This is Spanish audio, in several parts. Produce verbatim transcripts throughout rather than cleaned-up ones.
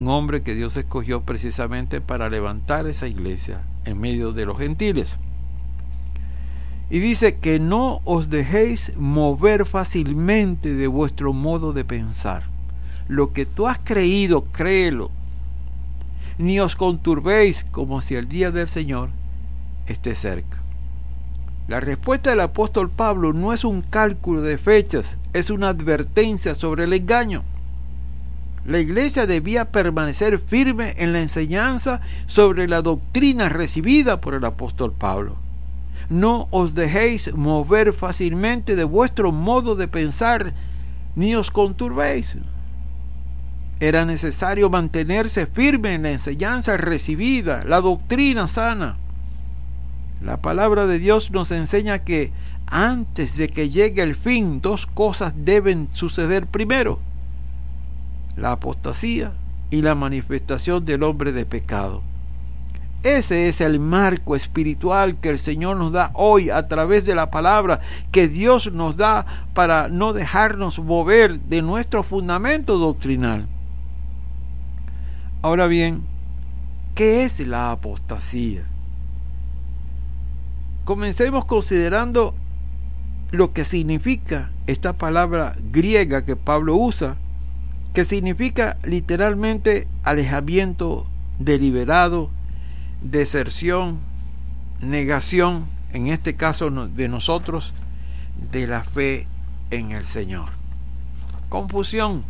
un hombre que Dios escogió precisamente para levantar esa iglesia en medio de los gentiles. Y dice que no os dejéis mover fácilmente de vuestro modo de pensar. Lo que tú has creído, créelo. Ni os conturbéis como si el día del Señor esté cerca. La respuesta del apóstol Pablo no es un cálculo de fechas, es una advertencia sobre el engaño. La iglesia debía permanecer firme en la enseñanza sobre la doctrina recibida por el apóstol Pablo. No os dejéis mover fácilmente de vuestro modo de pensar, ni os conturbéis. Era necesario mantenerse firme en la enseñanza recibida, la doctrina sana. La palabra de Dios nos enseña que antes de que llegue el fin, dos cosas deben suceder primero: la apostasía y la manifestación del hombre de pecado. Ese es el marco espiritual que el Señor nos da hoy a través de la palabra, que Dios nos da para no dejarnos mover de nuestro fundamento doctrinal. Ahora bien, ¿qué es la apostasía? Comencemos considerando lo que significa esta palabra griega que Pablo usa, que significa literalmente alejamiento deliberado, deserción, negación, en este caso de nosotros, de la fe en el Señor. Confusión.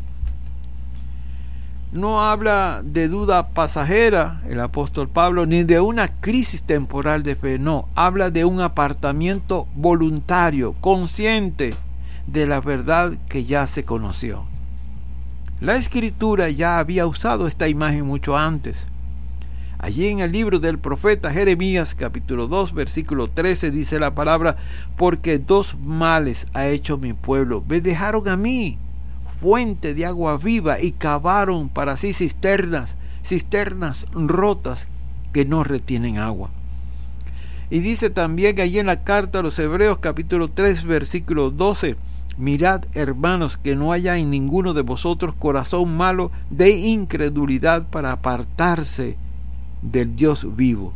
No habla de duda pasajera el apóstol Pablo, ni de una crisis temporal de fe, no, habla de un apartamiento voluntario, consciente de la verdad que ya se conoció. La Escritura ya había usado esta imagen mucho antes. Allí en el libro del profeta Jeremías, capítulo dos, versículo trece, dice la palabra: porque dos males ha hecho mi pueblo, me dejaron a mí fuente de agua viva y cavaron para sí cisternas, cisternas rotas que no retienen agua. Y dice también allí en la carta a los Hebreos, capítulo tres, versículo doce: mirad, hermanos, que no haya en ninguno de vosotros corazón malo de incredulidad para apartarse del Dios vivo.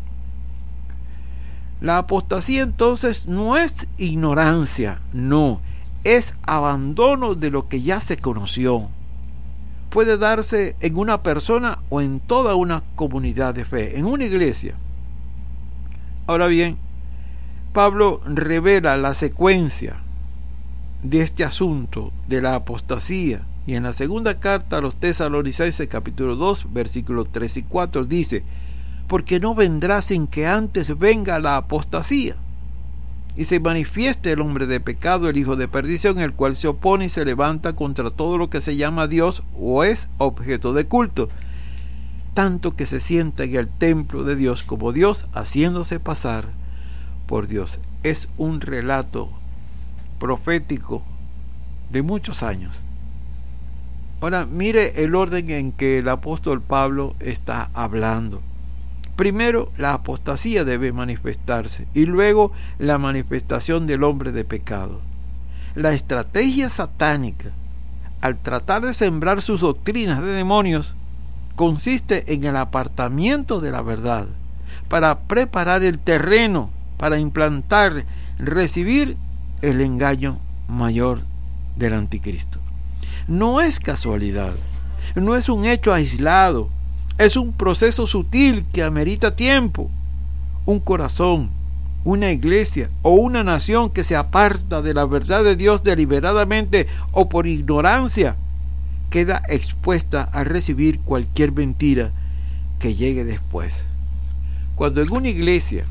La apostasía entonces no es ignorancia, no, es abandono de lo que ya se conoció. Puede darse en una persona o en toda una comunidad de fe, en una iglesia. Ahora bien, Pablo revela la secuencia de este asunto de la apostasía, y en la segunda carta a los Tesalonicenses, capítulo dos, versículos tres y cuatro, dice: porque no vendrá sin que antes venga la apostasía y se manifieste el hombre de pecado, el hijo de perdición, el cual se opone y se levanta contra todo lo que se llama Dios o es objeto de culto, tanto que se sienta en el templo de Dios como Dios, haciéndose pasar por Dios. Es un relato profético de muchos años. Ahora mire el orden en que el apóstol Pablo está hablando. Primero, la apostasía debe manifestarse y luego la manifestación del hombre de pecado. La estrategia satánica, al tratar de sembrar sus doctrinas de demonios, consiste en el apartamiento de la verdad para preparar el terreno para implantar, recibir el engaño mayor del anticristo. No es casualidad, no es un hecho aislado. Es un proceso sutil que amerita tiempo. Un corazón, una iglesia o una nación que se aparta de la verdad de Dios deliberadamente o por ignorancia queda expuesta a recibir cualquier mentira que llegue después. Cuando en una iglesia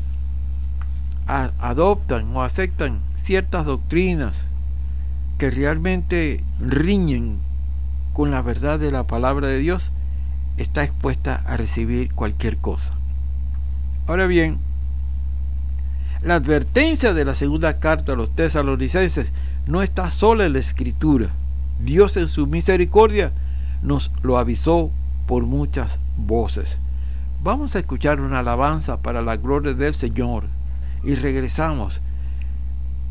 a- adoptan o aceptan ciertas doctrinas que realmente riñen con la verdad de la palabra de Dios, está expuesta a recibir cualquier cosa. Ahora bien, la advertencia de la segunda carta a los Tesalonicenses no está sola en la Escritura. Dios en su misericordia nos lo avisó por muchas voces. Vamos a escuchar una alabanza para la gloria del Señor y regresamos.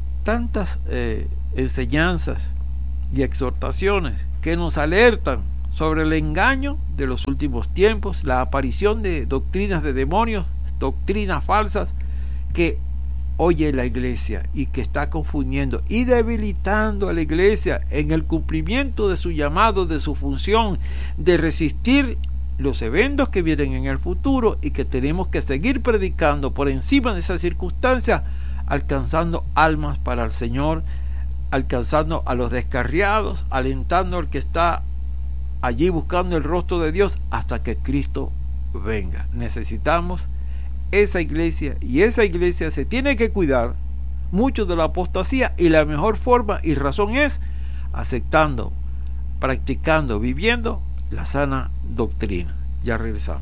Tantas eh, enseñanzas y exhortaciones que nos alertan sobre el engaño de los últimos tiempos, la aparición de doctrinas de demonios, doctrinas falsas que oye la iglesia y que está confundiendo y debilitando a la iglesia en el cumplimiento de su llamado, de su función, de resistir los eventos que vienen en el futuro, y que tenemos que seguir predicando por encima de esas circunstancias, alcanzando almas para el Señor, alcanzando a los descarriados, alentando al que está allí buscando el rostro de Dios hasta que Cristo venga. Necesitamos esa iglesia, y esa iglesia se tiene que cuidar mucho de la apostasía, y la mejor forma y razón es aceptando, practicando, viviendo la sana doctrina. Ya regresamos.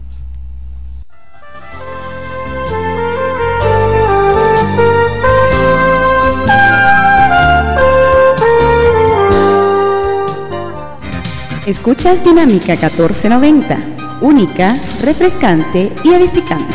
Escuchas Dinámica catorce noventa, única, refrescante y edificante.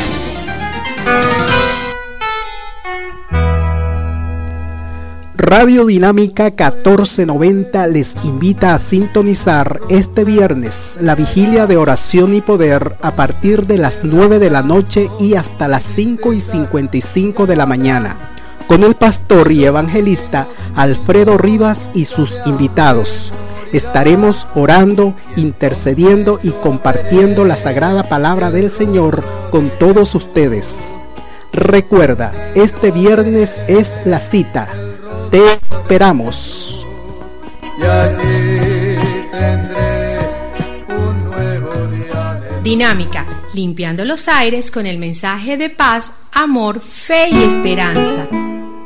Radio Dinámica catorce noventa les invita a sintonizar este viernes la vigilia de oración y poder a partir de las nueve de la noche y hasta las cinco y cincuenta y cinco de la mañana, con el pastor y evangelista Alfredo Rivas y sus invitados. Estaremos orando, intercediendo y compartiendo la sagrada palabra del Señor con todos ustedes. Recuerda, este viernes es la cita. Te esperamos. Y allí tendré un nuevo día de... Dinámica, limpiando los aires con el mensaje de paz, amor, fe y esperanza.